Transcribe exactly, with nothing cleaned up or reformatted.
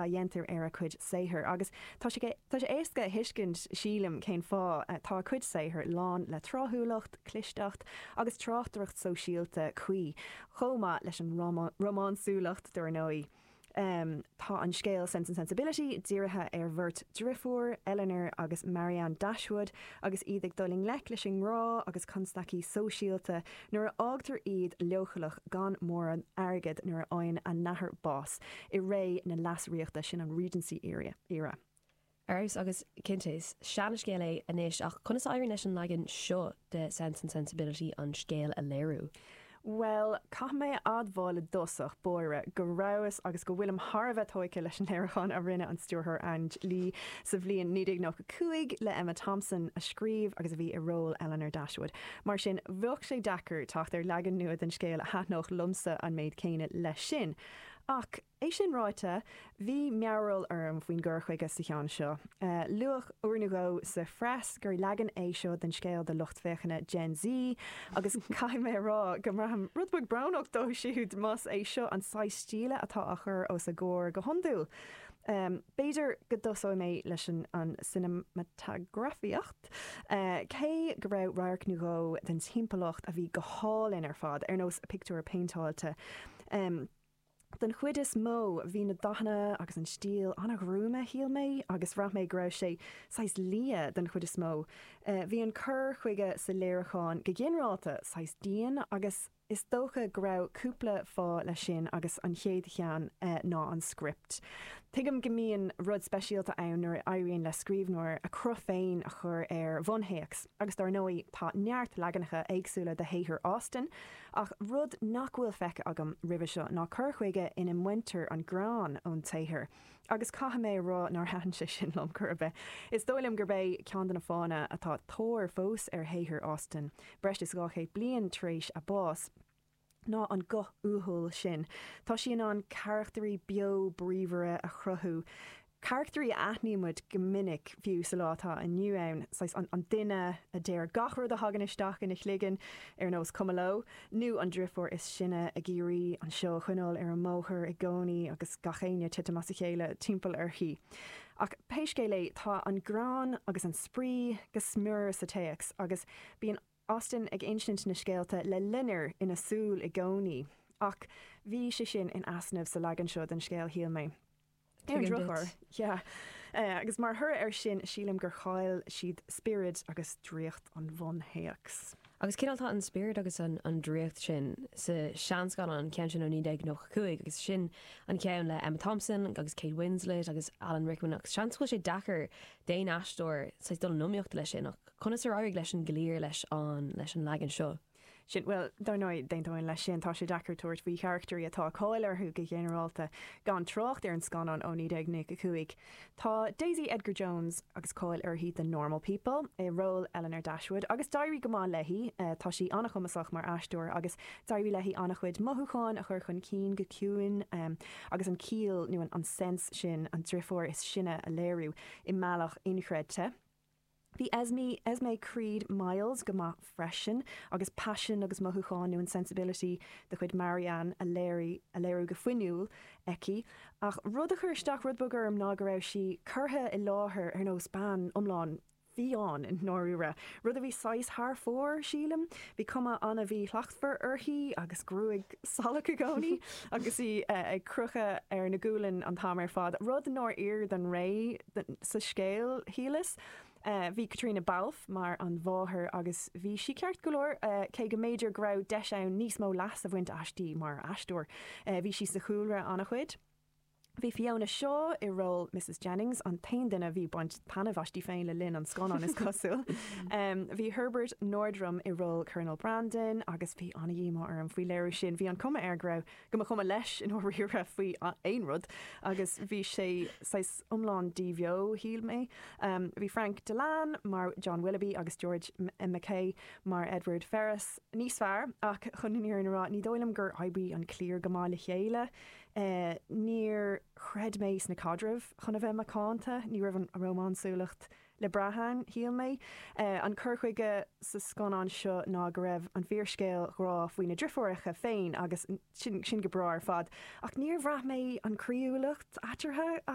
dhéantar ar a chuid saothar. Agus tá sé éasca hiiscint sílim cén fá tá chuid saothar lán le trothúlacht, clisteacht agus tráchtaracht sosiálta chuí. Chomá leis an románsúlacht do nói. Um, tá an scéal Sense and Sensibility díirithe ar bhirt Drifúr, Eleanor agus Marianne Dashwood agus iad ag doling lech leis an rá agus constací sosiálta nuair a ágtar iad leochalach gan mór an airgid nuair a áin a nathair bás i ré na lasríochta sin an Regency era. era. Arús agus cintéis, seanna scéal é inis ach chuna éirí leis an legan seo de Sense and Sensibility an scéal a léirú. Well, cá mé adháil dosach bóire go ráas agus go bhfuilm Harbheith tóice leis an éireán a rinne an stúrthar an lí sa bhblion nídig nó cuaig le Emma Thompson a scríb agus a bhí i ról Eleanor Dashwood. Mar sin bhuach sé dachar tacht ar legan nuad an scéal a hatnóch lumsa an méid céine leis sin. Ach, é sin ráite, bhí mearil orm faoin ggurchuige sa cheann seo. Uh, luach uirnagó sa fres gur legan é seo den scéal de luchtfechanna Gen Z, agus cai mé rá go marham rudbug brownach dó siúd mas é seo an sais stíle atá a chur ó sa ggóir go hondúil. Um, Beidir go dosó mé leis an cinematografíocht. Uh, Cé go raibh raircnúgó den timpalacht a bhí go hálinn ar fad ar nós a picú péintáilte. Um, Den chuid is mó hí na dana agus an stíl anna rúma híal mé agus ra mé grá sé sais lia den chuid is mó. Uh, hí an chur chuige sa léiricháin go ginráta sais díon agus is dócha grá cúpla fá le sin agus an chéad chean uh, ná an script. Tuigim gomíon rud speisialta annar éiríonn le scríbnúir a cru féin a chur ar bhonhéacs, agus dar nóí tá neart legannacha éagsúla de héithir Austin, ach rud nachhfuil feice agam ribh seo ná chur chuige in an winter an grán ón taithir. Agus catha mé rá nar hean sé sin lom curbe. Is dólim gur bé cean na fána atá tóir fós ar héithir Austin. Breist is gá ché blion tréis a bás. Ná an go úthúil sin. Tá sin an charachtarí bio bríomhare a chruthú. Charachtarí aithnímuid gomininic fiú sa látá a nniuann an, an duine a déir gachar a hagan isteach in chligan ar nós cumló. Nu an Drifúr is sinne a géirí an seo chuinál ar an móthir i gcónaí agus gachéine tiite mas chéile timpeall ar hí. Ach péiscéile tá an grán agus an sprí go smúr sa téacs agus bíon Austin ag instant na scéalta le linner ina súl i gcónaí. Ach bhí sé sin in asnamh sa legan seo den scéal híal mé. Druchar, yeah. Uh, agus mar thura ar sin sílim gur cháil siad spirit agus dríocht an bhonhéacs. Agus cináltá an spirit agus an, an dríocht sin sa seansán an cean sin ó ní ag noch chuig agus sin an ceann le Emma Thompson agus Kate Winslet agus Alan Rickman agus seansfuil sé dachar déon astóir sa dul nóíocht leis sin ach chuna sa ráig leis an glír leis an leis an legan seo. Sin, well, dar nóid daintóin leis sin tá sé dachar tuairt bhí charachtarí atá cáilir thu go generalta gan trocht ar an scanan ó ní ag nic a cuaig. Tá Daisy Edgar Jones agus cáil ar hí the Normal People i ról Eleanor Dashwood agus dairí go má lehí uh, tá sí annach chumasach mar asúir agus dairí lehí annach chuid mothúáin a chur chun cín go ciúin um, agus an cíal nu an, an sens sin an Drifúr is sinne a léirú i meallach inchreidte. Bhí Esme, Esme Creed Miles go má freisin agus passion agus mothúáin nu an sensibility de chuid Marianne a léirí a léirú go foiiniúil eici ach rud a chuirteach rud bogur am ná go raibh si curtha i láthair ar nó Spáin omláin bhíán in nóúra. Rud a bhí sais thar fór sílam, bhí cuma anna bhí hlachtfar orthaí agus grúig salach a gcónaí agus í uh, ag crucha ar na gúlan an táir fad. Rud an nóir ir den ré sa scéal hílas. Uh, bhí Katrina Balfe mar an bmháthair agus bhí si ceart go leor uh, cé go méidir grá deisiann níos mó las a bhaint astí mar astúir. Uh, bhí si sa chúlra annach chuid. Bhí Fiona Shaw i ról Missus Jennings an tain duine bhí baint tanmhaistí féin le linn an scanan is cosúil. um, bhí Herbert Nordrum i ról Colonel Brandon agus bhí anna dhéime ar an faoi léir sin bhí an cuma ar grabh go chuma leis in óíre faoi aon rud agus bhí sé sais umláin díbheo híal mé. Um, bhí Frank Delan mar John Willoughby agus George M- Mackay mar Edward Ferris níos fearr ach chuníar an rá ní dóilm gur aibí an clír go mála chéile uh, níor chred mééis na cadrah chuna bheith macánta ní rah an románsúlacht le brahan híal mé. Uh, an curchuige sa scanán seo ná go raibh an bhírscéil rá faoine drifóiricha féin agus sin, sin go brair fad. Ach níor bhreath mé an críúlacht atartha